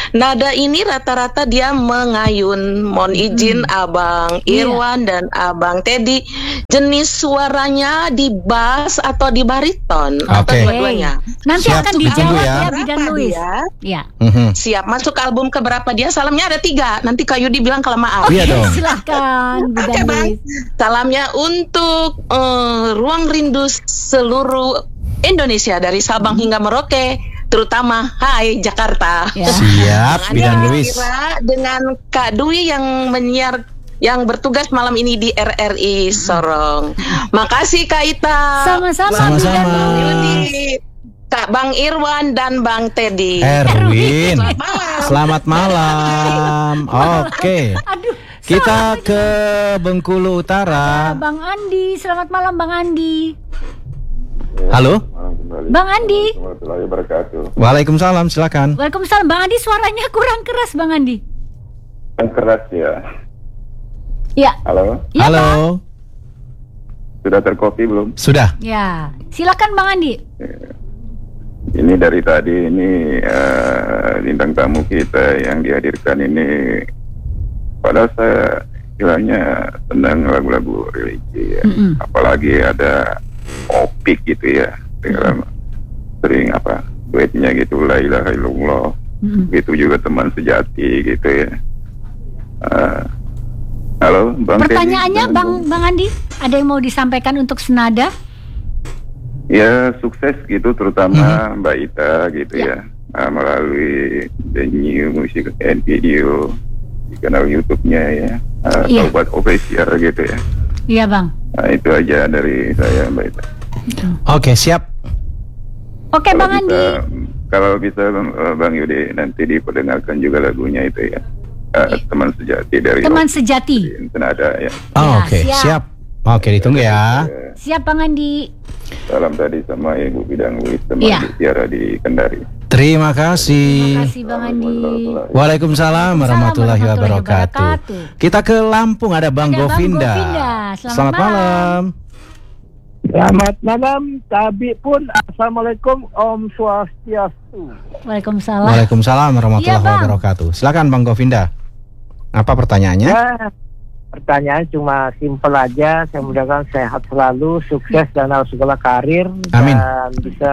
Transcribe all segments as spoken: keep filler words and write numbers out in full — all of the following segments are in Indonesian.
nada ini rata-rata dia mengayun. Mohon izin hmm. Abang Irwan yeah. dan Abang Teddy, jenis suaranya di bass atau di bariton okay. atau dua-duanya? Nanti Siap, akan dijawab ya, ya Bidan Luis. Ya. Mm-hmm. Siap, masuk ke album keberapa dia? Salamnya ada tiga. Nanti Kak Yudi bilang kelamaan. Iya dong. Silahkan Bidan okay, Luis. Salamnya untuk uh, Ruang Rindu seluruh Indonesia dari Sabang hmm. hingga Merauke, terutama Hai Jakarta. Ya. Siap, Bidan Luis. Dengan Kak Dwi yang menyiar yang bertugas malam ini di R R I Sorong. Makasih Kak Ita. Sama-sama. Sama-sama. Kak Bang Irwan dan Bang Teddy. Erwin. Selamat malam. Selamat malam. Oke. Aduh. Kita ke Bengkulu Utara. Bang Andi, selamat malam Bang Andi. Halo. Bang Andi. Waalaikumsalam, silakan. Waalaikumsalam, Bang Andi, suaranya kurang keras Bang Andi. Kurang keras ya. Ya. Halo. Ya, Halo. Bang. Sudah terkopi belum? Sudah. Ya. Silakan Bang Andi. Ini dari tadi ini uh, bintang tamu kita yang dihadirkan ini, padahal saya istilahnya senang lagu-lagu religi ya. Mm-hmm. Apalagi ada opik gitu ya, dengan sering apa duetnya gitu, la ilaha illallah. Mm-hmm. Gitu juga teman sejati gitu ya. Uh, halo Bang. Pertanyaannya Teddy, Bang Bang Andi, ada yang mau disampaikan untuk senada? Ya sukses gitu, terutama hmm. Mbak Ita gitu ya, ya uh, melalui The New Music and Video di kanal YouTube-nya ya, uh, ya. Sobat Official gitu ya. Iya Bang. Nah itu aja dari saya Mbak Ita. Oke, siap. Oke Bang bisa, Andi. Kalau bisa uh, Bang Yudi nanti diperdengarkan juga lagunya itu ya, uh, teman sejati dari teman sejati. Senada ya. Oh, ya, oke, siap. siap. Oke, ditunggu ya. Siap Bang Andi. Salam tadi sama Ibu Bidan Luis, teman ya. Tiara di Kendari. Terima kasih. Terima kasih Bang Andi. Waalaikumsalam warahmatullahi wabarakatuh. Kita ke Lampung, ada Bang ada Govinda. Bang Govinda. Selamat, Selamat malam. malam. Selamat malam, Tabi pun. Assalamualaikum, Om Swastiastu. Waalaikumsalam. Waalaikumsalam warahmatullahi ya, wabarakatuh. Silakan Bang Govinda. Apa pertanyaannya? Ya, pertanyaan cuma simpel aja. Saya mudah-mudahan sehat selalu, sukses dalam segala karir. Amin. Dan bisa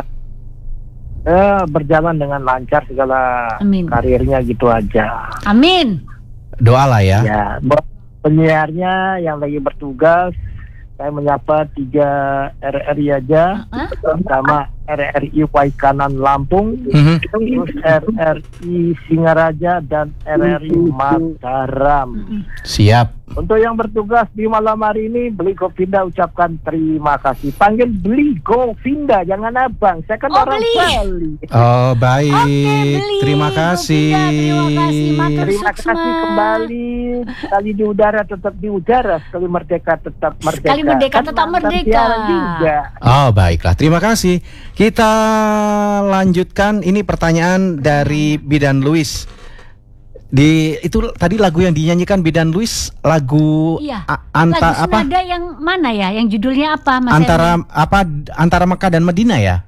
eh, berjalan dengan lancar segala Amin. Karirnya gitu aja. Amin. Doalah ya. Ya, penyiarnya yang lagi bertugas, saya menyapa tiga R R I aja, uh-huh. Pertama R R I Waikanan Lampung, uh-huh. terus R R I Singaraja dan R R I Mataram. Uh-huh. Siap. Untuk yang bertugas di malam hari ini, Beli Govinda ucapkan terima kasih. Panggil Beli Govinda, jangan abang. Saya kan oh, orang Bali. Oh baik. Oke, Beli. Terima kasih. Govinda, terima kasih. Terima kasih kembali. Sekali di udara tetap di udara, sekali merdeka tetap merdeka. Sekali merdeka tetap kan merdeka. Juga. Oh baiklah, terima kasih. Kita lanjutkan. Ini pertanyaan dari Bidan Luis. Di itu tadi lagu yang dinyanyikan Bidan Luis, lagu iya. a, anta lagu apa? Senada yang mana ya? Yang judulnya apa Mas Antara Erwin? apa antara Mekah dan Medina ya?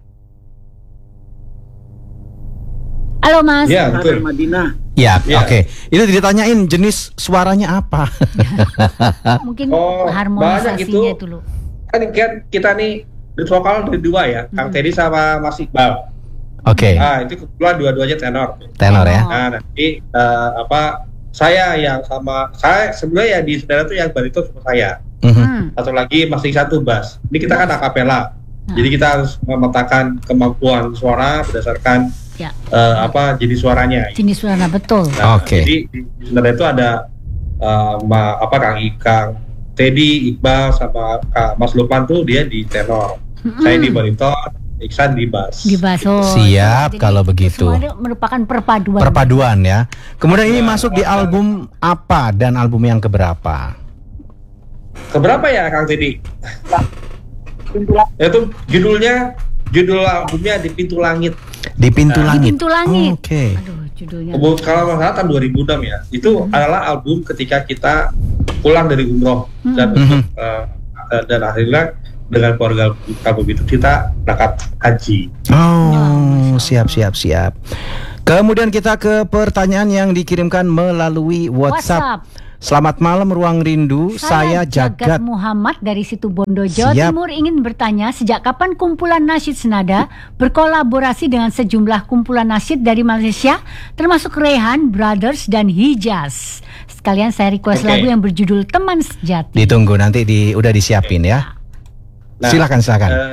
Halo Mas. Ya, betul. Madinah. Ya, ya. oke. Okay. Itu ditanyain jenis suaranya apa? Mungkin oh, harmonisasinya itu loh. Kan kita nih di vokal dari dua ya, hmm. Kang Teddy sama Mas Iqbal. Oke. Okay. Nah, itu kebetulan dua-duanya tenor. Tenor ya. Nah, nanti uh, apa saya yang sama saya sebenarnya ya di saudara tuh yang bariton sama saya. Mm-hmm. Satu lagi masih satu bass. Ini kita kan akapela. Hmm. Jadi kita harus memetakan kemampuan suara berdasarkan ya. uh, apa jenis suaranya. Jenis suara betul. Nah, Oke. Okay. Jadi di saudara itu ada uh, ma, apa Kang Ikang, Teddy, Iqbal sama Kak Mas Lukman tuh dia di tenor. Mm-hmm. Saya di bariton, Iksan di bass. Di bass. Oh, siap jadi, kalau begitu. Semuanya merupakan perpaduan. Perpaduan ya. Kemudian ya, ini masuk di album apa dan album yang keberapa? Keberapa ya Kang Teddy? Itu judulnya, judul albumnya Di Pintu Langit. Di Pintu nah, Langit. Di Pintu Langit. Oh, oke. Okay. Aduh, judulnya. Kalau masalah tahun dua ribu enam ya. Itu hmm. adalah album ketika kita pulang dari umroh hmm. dan hmm. Uh, dan akhirnya dengan keluarga kami itu kita berangkat haji. Oh, siap siap siap. Kemudian kita ke pertanyaan yang dikirimkan melalui WhatsApp. WhatsApp. Selamat malam Ruang Rindu, saya, saya Jagat Muhammad dari Situbondo, Jawa Siap. Timur ingin bertanya sejak kapan kumpulan nasyid senada berkolaborasi dengan sejumlah kumpulan nasyid dari Malaysia termasuk Rehan, Brothers dan Hijaz. Sekalian saya request okay. lagu yang berjudul Teman Sejati. Ditunggu nanti di udah disiapin ya. Nah, silakan silakan. Uh,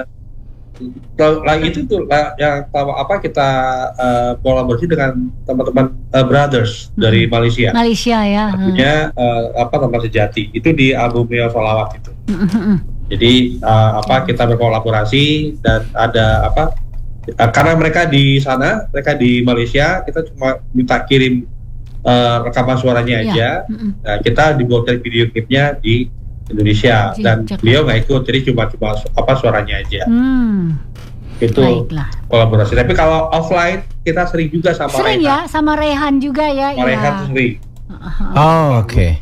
lagi itu tuh yang apa kita uh, kolaborasi dengan teman-teman uh, Brothers hmm. dari Malaysia. Malaysia ya. Punya uh, apa Teman Sejati itu di albumnya Sholawat itu. Hmm. Jadi uh, apa kita berkolaborasi dan ada apa uh, karena mereka di sana, mereka di Malaysia, kita cuma minta kirim uh, rekaman suaranya aja. Ya. Hmm. Nah, kita dibuatkan video klipnya di Indonesia Jika. Dan beliau nggak ikut, jadi cuma cuma apa suaranya aja. Hmm. Itu Baiklah. Kolaborasi. Tapi kalau offline kita sering juga sama sering Rehan. ya, sama Rehan juga ya. Sama ya. Rehan sering. Oh, oke. Okay.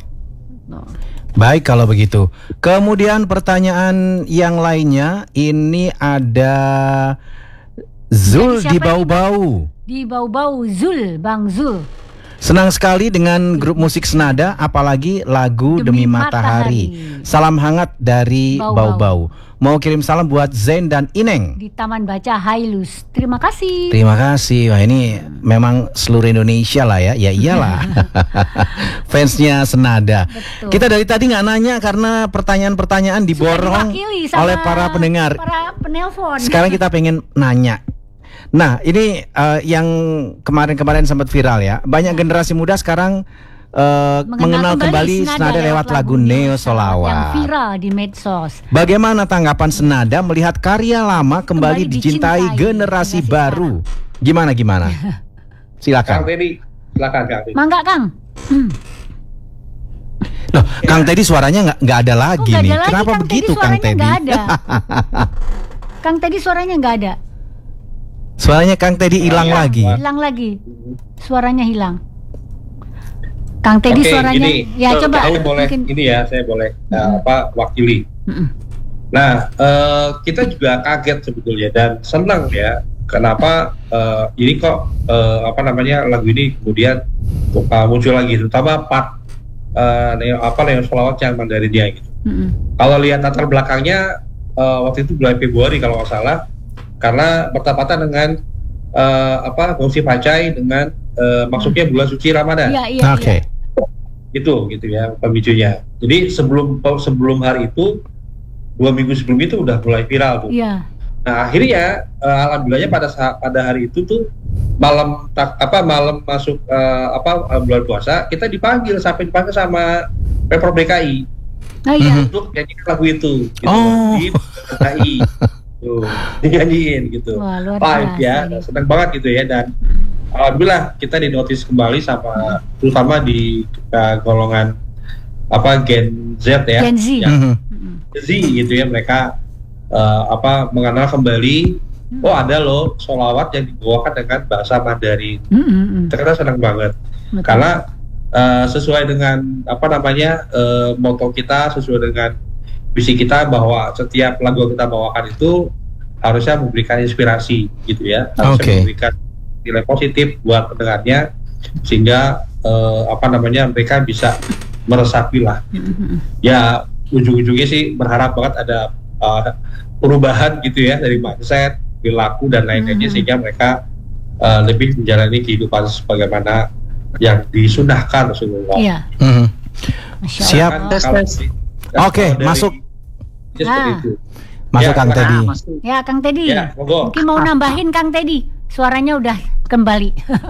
Baik kalau begitu. Kemudian pertanyaan yang lainnya ini ada Zul di Bau-Bau. Di Bau-Bau Zul, Bang Zul. Senang sekali dengan grup musik senada, apalagi lagu Demi, Demi Matahari. Matahari. Salam hangat dari Bau-Bau. Mau kirim salam buat Zain dan Ineng di Taman Baca Hailus. Terima kasih. Terima kasih. Wah, ini memang seluruh Indonesia lah ya. Ya iyalah. Fansnya senada. Betul. Kita dari tadi nggak nanya karena pertanyaan-pertanyaan diborong oleh para pendengar. Para penelpon. Sekarang kita pengen nanya. Nah, ini uh, yang kemarin-kemarin sempat viral ya. Banyak generasi muda sekarang uh, mengenal, mengenal kembali, kembali senada lewat lagu Neo Sholawat yang viral di medsos. Bagaimana tanggapan senada melihat karya lama kembali, kembali dicintai, dicintai generasi, generasi baru? Gimana gimana? Silakan. Kang Teddy, silakan Kang. Mangga Kang. Hmm. Loh, ya. Kang Teddy suaranya nggak nggak ada lagi oh, nih. Ada lagi. Kenapa Kang begitu Teddy Kang Teddy? Ada. Kang Teddy suaranya nggak ada. Suaranya Kang Teddy hilang ya, lagi. Hilang lagi. Suaranya hilang. Kang Teddy Oke, suaranya gini, ya so, coba saya boleh mungkin. Ini ya, saya boleh mm-hmm. uh, apa wakili. Mm-hmm. Nah, uh, kita juga kaget sebetulnya dan senang ya. Kenapa uh, ini kok uh, apa namanya lagu ini kemudian uh, muncul lagi, terutama part uh, neo, apa Neo Sholawat yang Mandarinnya gitu. Mm-hmm. Kalau lihat latar belakangnya uh, waktu itu bulan Februari kalau nggak salah. Karena bertepatan dengan uh, apa fungsi pacai dengan uh, masuknya bulan suci Ramadan. Iya, iya, Oke. Okay. Itu gitu ya pemicunya. Jadi sebelum sebelum hari itu dua minggu sebelum itu udah mulai viral tuh. Iya. Nah akhirnya uh, alhamdulillahnya pada saat pada hari itu tuh malam tak, apa malam masuk uh, apa bulan puasa kita dipanggil sampai dipanggil sama Pemprov D K I. Oh, iya. Untuk nyanyi lagu itu. Gitu, oh. Di D K I. Tuh, dinyanyiin gitu. Wah, luar live ya, ini. Senang banget gitu ya dan alhamdulillah kita dinotis kembali sama hmm. terutama di uh, golongan apa Gen Z ya, Gen Z, yang hmm. Z gitu ya mereka uh, apa mengenal kembali hmm. oh ada loh sholawat yang dibawakan dengan bahasa Mandarin. Hmm. Ternyata senang banget. Betul. Karena uh, sesuai dengan apa namanya uh, motto kita, sesuai dengan visi kita bahwa setiap lagu yang kita bawakan itu harusnya memberikan inspirasi gitu ya, harusnya okay. memberikan nilai positif buat pendengarnya sehingga eh, apa namanya mereka bisa meresapi lah. Ya ujung-ujungnya sih berharap banget ada uh, perubahan gitu ya dari mindset, perilaku dan lain-lainnya sehingga mereka uh, lebih menjalani kehidupan sebagaimana yang disunahkan Rasulullah. Iya. Mm-hmm. Siap. Oke, okay, masuk. Nah. Masuk ya, Kang Teddy. Ya Kang Teddy. Ya, mungkin mau nambahin Kang Teddy. Suaranya udah kembali.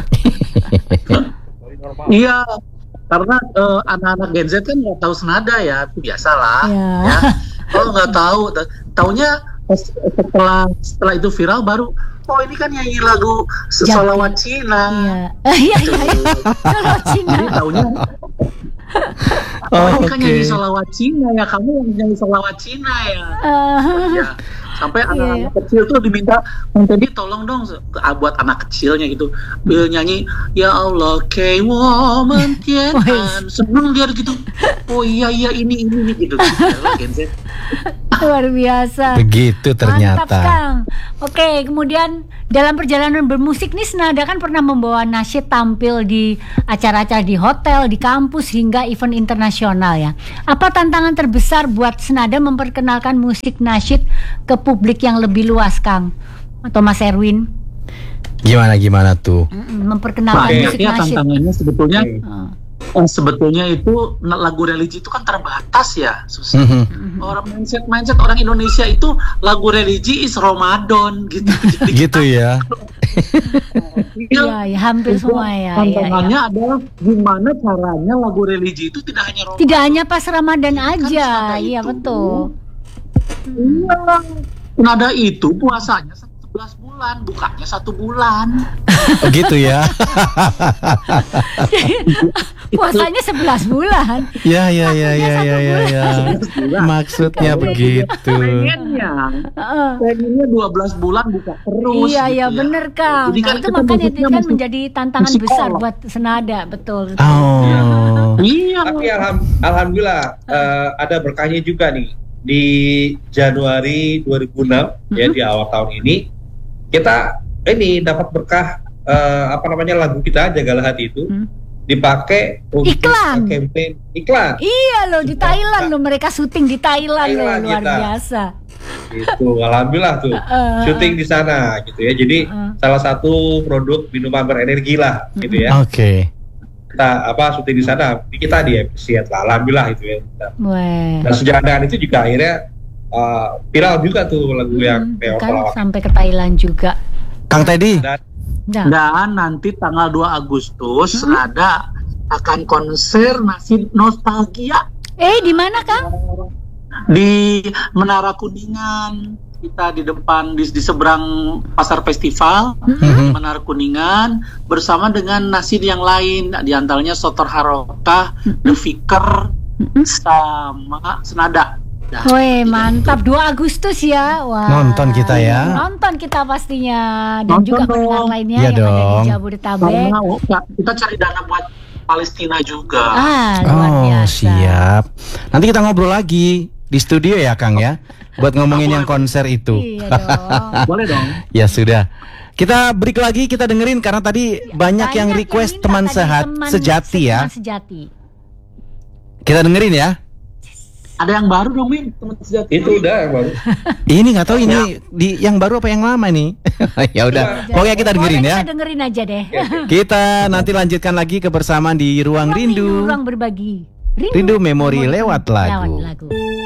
Iya, karena uh, anak-anak Gen Z kan nggak tahu senada ya, itu biasalah. Ya. Ya. Kalau nggak tahu, taunya setelah setelah itu viral baru, oh ini kan nyanyi lagu Sholawat Cina. Iya, iya, iya. Sholawat Cina. Jadi taunya. Oh, ini kan okay. nyanyi sholawat Cina ya, kamu yang nyanyi sholawat Cina ya. Uh, oh, ya. Sampai yeah. anak-anak kecil tuh diminta, jadi tolong dong buat anak kecilnya gitu, uh, nyanyi Ya Allah Kei Woman Tian An. Sebelum dia gitu, oh iya iya ini ini, ini gitu. Gen Z. Luar biasa. Begitu ternyata. Mantap, Kang. Oke, kemudian dalam perjalanan bermusik nih Senada kan pernah membawa nasyid tampil di acara-acara di hotel, di kampus hingga event internasional ya. Apa tantangan terbesar buat Senada memperkenalkan musik nasyid ke publik yang lebih luas, Kang? Atau Mas Erwin? Gimana gimana tuh? Memperkenalkan Banyak musik ya nasyid. tantangannya sebetulnya. Hmm. Eh, sebetulnya itu lagu religi itu kan terbatas ya, susah. Mm-hmm. Orang mindset mindset orang Indonesia itu lagu religi is Ramadan gitu. Jadi Gitu ya. Iya, ya, hampir semua ya. Tantangannya ya, ya. adalah gimana caranya lagu religi itu tidak hanya Ramadan. Tidak hanya pas Ramadan Kan aja, Senada iya itu- betul. Iya. Senada itu puasanya sebelas bulan, bukanya satu bulan. Oh, gitu ya. Puasanya sebelas bulan. Ya ya ya ya ya ya ya. Maksudnya Kan begitu. Pengennya, Heeh. pengennya dua belas bulan buka terus. Iya, gitu iya ya. bener Kang. Jadi Nah, kan itu kita makanya itu musiknya kan musik- menjadi tantangan musik besar kolak. buat Senada, betul. betul. Oh. Iya. Tapi alham- alhamdulillah eh, ada berkahnya juga nih di Januari dua ribu enam ya, di awal tahun ini kita ini dapat berkah eh, apa namanya lagu kita Jagalah Hati itu Hmm. dipakai untuk Iklan. campaign iklan. Iya loh, di Thailand loh, mereka syuting di Thailand loh, Thailand luar kita. biasa. Gitu, alhamdulillah tuh Heeh. syuting di sana gitu ya. Jadi Heeh. salah satu produk minuman berenergi lah gitu ya. Oke. Kita apa syuting di sana, kita di appreciate lah, alhamdulillah itu ya. Wah. Dan sejalan dengan itu juga akhirnya uh, viral juga tuh lagu yang Hmm, Theo kan Solawat. sampai ke Thailand juga. Kang Teddy. Dan Nah, Dan nanti tanggal dua Agustus Hmm. ada akan konser Nasyid Nostalgia eh di mana Kang? di Menara Kuningan. Kita di depan di, di seberang pasar festival Mhm. Menara Kuningan bersama dengan nasyid yang lain, di antaranya Sotor Harokah, The Vicar, sama Senada. Nah, Weh, mantap. dua Agustus ya. Wah. Nonton kita ya. Nonton kita pastinya dan Nonton juga pendengar dong. lainnya Iya yang ada dong. di Jabodetabek. karena oh, kita cari dana buat Palestina juga. Ah, luar Oh, biasa. siap. Nanti kita ngobrol lagi di studio ya, Kang ya. Buat ngomongin yang konser itu. Iya dong. Boleh dong. Ya sudah. Kita break lagi, kita dengerin karena tadi banyak yang request minta teman tadi, sehat teman sejati se- ya. teman sejati. Kita dengerin ya. Ada yang baru dong, Min, teman sejati. itu udah yang baru. Ini nggak tahu ini di yang baru apa yang lama nih. Ya udah. Pokoknya kita dengerin Boleh ya. Kita dengerin aja deh. Kita nanti lanjutkan lagi kebersamaan di Ruang Ruang Rindu. Ruang berbagi. Rindu memori lewat lagu. Lewat lagu.